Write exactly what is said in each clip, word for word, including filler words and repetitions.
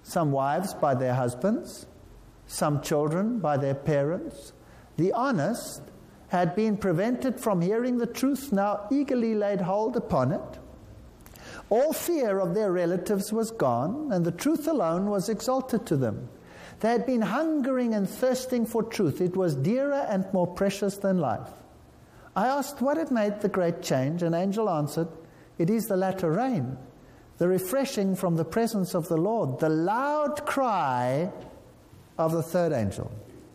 some wives by their husbands, some children by their parents. The honest had been prevented from hearing the truth, now eagerly laid hold upon it. All fear of their relatives was gone, and the truth alone was exalted to them. They had been hungering and thirsting for truth. It was dearer and more precious than life. I asked what had made the great change. An angel answered, it is the latter rain, the refreshing from the presence of the Lord, the loud cry of the third angel.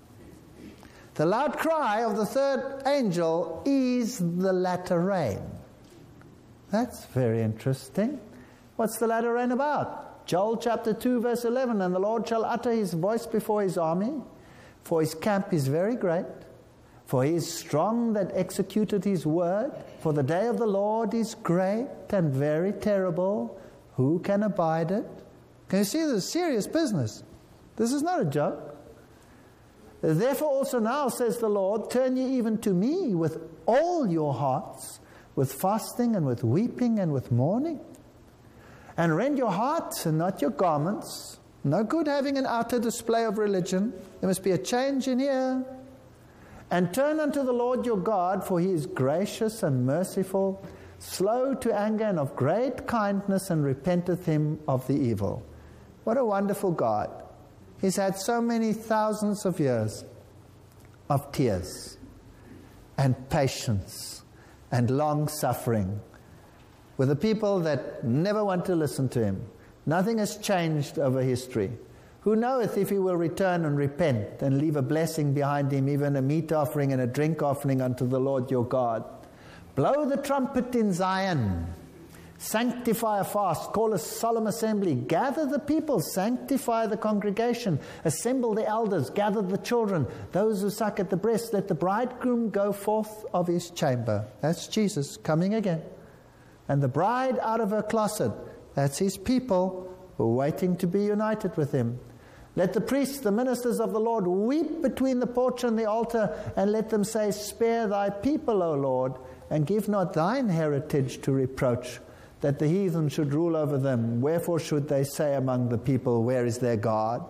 The loud cry of the third angel is the latter rain. That's very interesting. What's the latter rain about? Joel chapter two verse eleven, and the Lord shall utter his voice before his army, for his camp is very great. For he is strong that executed his word. For the day of the Lord is great and very terrible. Who can abide it? Can you see this is serious business? This is not a joke. Therefore also now, says the Lord, turn ye even to me with all your hearts, with fasting and with weeping and with mourning. And rend your hearts and not your garments. No good having an outer display of religion. There must be a change in here. And turn unto the Lord your God, for he is gracious and merciful, slow to anger and of great kindness, and repenteth him of the evil. What a wonderful God. He's had so many thousands of years of tears and patience and long suffering with the people that never want to listen to him. Nothing has changed over history. Who knoweth if he will return and repent and leave a blessing behind him, even a meat offering and a drink offering unto the Lord your God. Blow the trumpet in Zion. Sanctify a fast. Call a solemn assembly. Gather the people. Sanctify the congregation. Assemble the elders. Gather the children. Those who suck at the breast. Let the bridegroom go forth of his chamber. That's Jesus coming again. And the bride out of her closet. That's his people who are waiting to be united with him. Let the priests, the ministers of the Lord, weep between the porch and the altar, and let them say, spare thy people, O Lord, and give not thine heritage to reproach, that the heathen should rule over them. Wherefore should they say among the people, where is their God?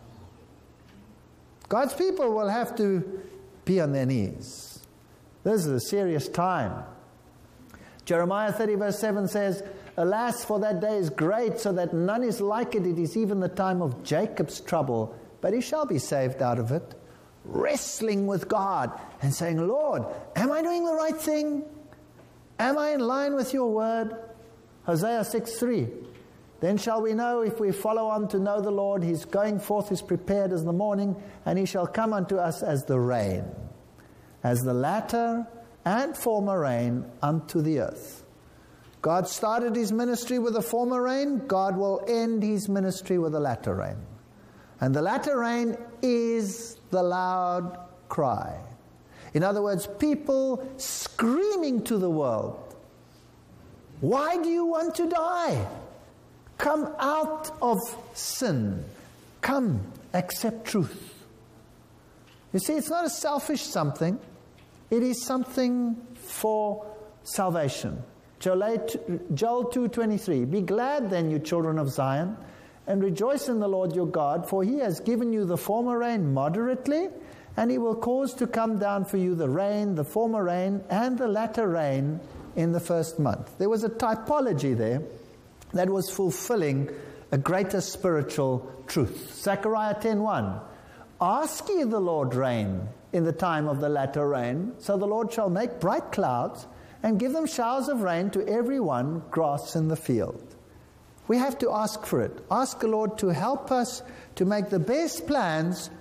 God's people will have to be on their knees. This is a serious time. Jeremiah thirty verse seven says, alas, for that day is great, so that none is like it. It is even the time of Jacob's trouble, but he shall be saved out of it. Wrestling with God and saying, Lord, am I doing the right thing? Am I in line with your word? Hosea six three. Then shall we know, if we follow on to know the Lord, his going forth is prepared as the morning, and he shall come unto us as the rain, as the latter and former rain unto the earth. God started his ministry with a former rain. God will end his ministry with a latter rain. And the latter rain is the loud cry. In other words, people screaming to the world, why do you want to die? Come out of sin. Come, accept truth. You see, it's not a selfish something. It is something for salvation. Joel two twenty-three. Be glad then, you children of Zion, and rejoice in the Lord your God, for he has given you the former rain moderately, and he will cause to come down for you the rain, the former rain, and the latter rain in the first month. There was a typology there that was fulfilling a greater spiritual truth. Zechariah ten one. Ask ye the Lord rain in the time of the latter rain, so the Lord shall make bright clouds, and give them showers of rain to every one grass in the field. We have to ask for it. Ask the Lord to help us to make the best plans